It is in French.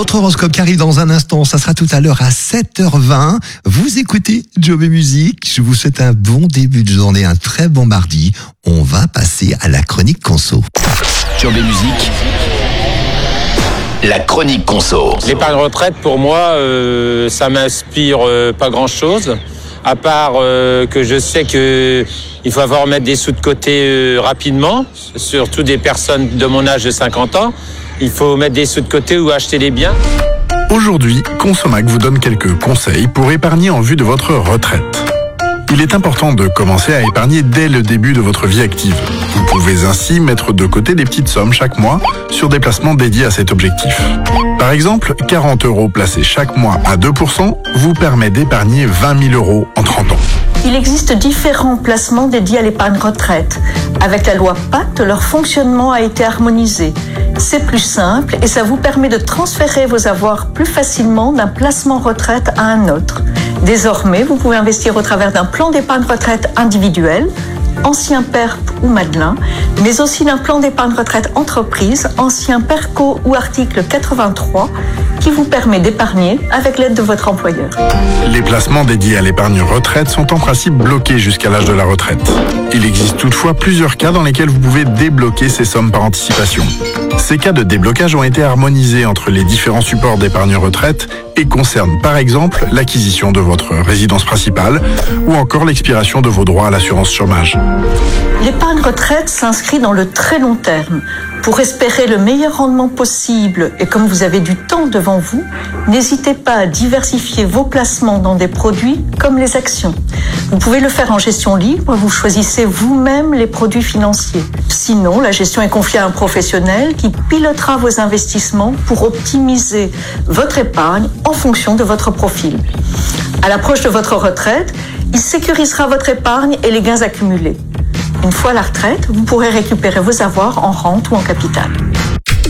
Votre horoscope qui arrive dans un instant, ça sera tout à l'heure à 7h20. Vous écoutez Job et Musique. Je vous souhaite un bon début de journée, un très bon mardi. On va passer à la chronique conso. Job et Musique, la chronique conso. L'épargne retraite, pour moi, ça m'inspire pas grand-chose. À part que je sais que il faut avoir mettre des sous de côté rapidement, surtout des personnes de mon âge de 50 ans. Il faut mettre des sous de côté ou acheter des biens. Aujourd'hui, Consomac vous donne quelques conseils pour épargner en vue de votre retraite. Il est important de commencer à épargner dès le début de votre vie active. Vous pouvez ainsi mettre de côté des petites sommes chaque mois sur des placements dédiés à cet objectif. Par exemple, 40 € placés chaque mois à 2% vous permet d'épargner 20 000 € en 30 ans. Il existe différents placements dédiés à l'épargne retraite. Avec la loi Pacte, leur fonctionnement a été harmonisé. C'est plus simple et ça vous permet de transférer vos avoirs plus facilement d'un placement retraite à un autre. Désormais, vous pouvez investir au travers d'un plan d'épargne retraite individuel, ancien PERP ou Madelin, mais aussi d'un plan d'épargne retraite entreprise, ancien PERCO ou article 83, qui vous permet d'épargner avec l'aide de votre employeur. Les placements dédiés à l'épargne retraite sont en principe bloqués jusqu'à l'âge de la retraite. Il existe toutefois plusieurs cas dans lesquels vous pouvez débloquer ces sommes par anticipation. Ces cas de déblocage ont été harmonisés entre les différents supports d'épargne retraite et concernent par exemple l'acquisition de votre résidence principale ou encore l'expiration de vos droits à l'assurance chômage. L'épargne retraite s'inscrit dans le très long terme. Pour espérer le meilleur rendement possible et comme vous avez du temps devant vous, n'hésitez pas à diversifier vos placements dans des produits comme les actions. Vous pouvez le faire en gestion libre, vous choisissez vous-même les produits financiers. Sinon, la gestion est confiée à un professionnel qui pilotera vos investissements pour optimiser votre épargne en fonction de votre profil. À l'approche de votre retraite, il sécurisera votre épargne et les gains accumulés. Une fois à la retraite, vous pourrez récupérer vos avoirs en rente ou en capital.